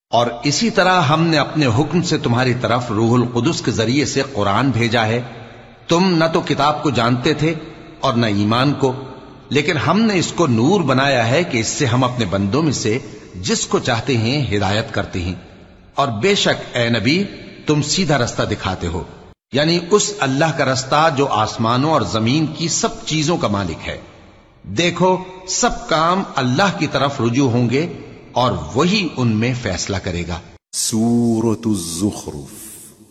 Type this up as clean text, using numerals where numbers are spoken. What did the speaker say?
और इसी तरह हमने अपने हुक्म से तुम्हारी तरफ रूहुल कुदुस के जरिए से कुरान भेजा है। तुम न तो किताब को जानते थे और न ईमान को, लेकिन हमने इसको नूर बनाया है कि इससे हम अपने बंदों में से जिसको चाहते हैं हिदायत करते हैं। और बेशक ए नबी, तुम सीधा रास्ता दिखाते हो, यानी उस अल्लाह का रास्ता जो आसमानों और जमीन की सब चीजों का मालिक है। देखो, सब काम अल्लाह की तरफ रुजू होंगे और वही उनमें फैसला करेगा। सूरतुज़्ज़ुख़्रुफ़